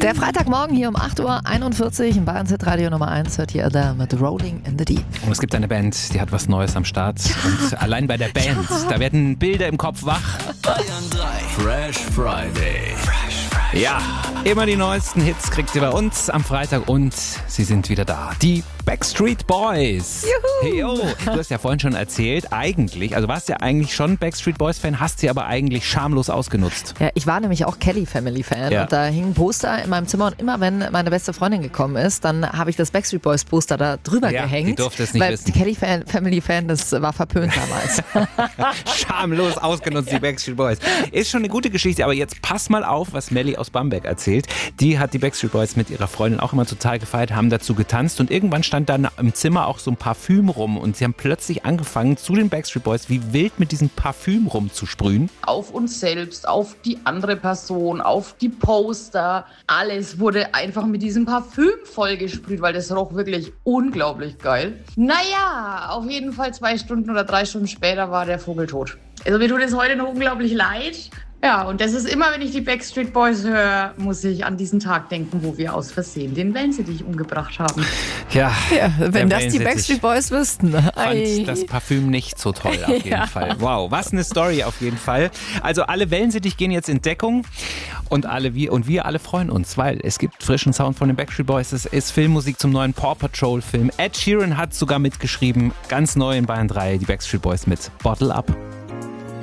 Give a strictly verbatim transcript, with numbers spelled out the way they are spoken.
Der Freitagmorgen hier um acht Uhr einundvierzig im Bayern Z Radio Nummer eins hört ihr da mit Rolling in the Deep. Und es gibt eine Band, die hat was Neues am Start. Ja. Und allein bei der Band, ja. da werden Bilder im Kopf wach. Bayern drei Fresh Friday. Fresh Friday. Ja, immer die neuesten Hits kriegt ihr bei uns am Freitag und sie sind wieder da. Die Backstreet Boys. Juhu. Yo, du hast ja vorhin schon erzählt, eigentlich, also warst ja eigentlich schon Backstreet Boys Fan, hast sie aber eigentlich schamlos ausgenutzt. Ja, ich war nämlich auch Kelly Family Fan Ja. und da hing ein Poster in meinem Zimmer und immer wenn meine beste Freundin gekommen ist, dann habe ich das Backstreet Boys Poster da drüber Ja, gehängt. die durfte es nicht weil wissen. die Kelly Fan, Family Fan, das war verpönt damals. Schamlos ausgenutzt, die Backstreet Boys. Ist schon eine gute Geschichte, aber jetzt pass mal auf, was Melly aus Bamberg erzählt. Die hat die Backstreet Boys mit ihrer Freundin auch immer total gefeiert, haben dazu getanzt und irgendwann stand dann im Zimmer auch so ein Parfüm rum und sie haben plötzlich angefangen, zu den Backstreet Boys wie wild mit diesem Parfüm rumzusprühen. Auf uns selbst, auf die andere Person, auf die Poster. Alles wurde einfach mit diesem Parfüm vollgesprüht, weil das roch wirklich unglaublich geil. Naja, auf jeden Fall zwei Stunden oder drei Stunden später war der Vogel tot. Also mir tut es heute noch unglaublich leid. Ja, und das ist immer, wenn ich die Backstreet Boys höre, muss ich an diesen Tag denken, wo wir aus Versehen den Wellensittich umgebracht haben. Ja, Ja, wenn der das die Wellensittich Backstreet Boys wüssten. Ei. fand das Parfüm nicht so toll auf jeden Ja. Fall. Wow, was eine Story auf jeden Fall. Also alle Wellensittich gehen jetzt in Deckung und alle wir und wir alle freuen uns, weil es gibt frischen Sound von den Backstreet Boys. Es ist Filmmusik zum neuen Paw Patrol Film. Ed Sheeran hat sogar mitgeschrieben, ganz neu in Bayern drei, die Backstreet Boys mit Bottle Up.